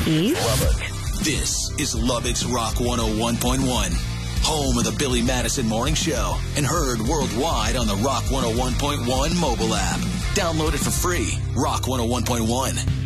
Keith. Lubbock. This is Lubbock's Rock 101.1, home of the Billy Madison Morning Show, and heard worldwide on the Rock 101.1 mobile app. Download it for free. Rock 101.1.